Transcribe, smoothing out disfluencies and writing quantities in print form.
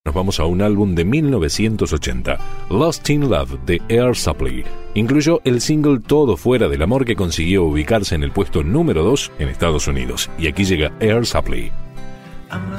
Nos vamos a un álbum de 1980, Lost in Love, de Air Supply. Incluyó el single Todo fuera del amor, que consiguió ubicarse en el puesto número 2 en Estados Unidos. Y aquí llega Air Supply.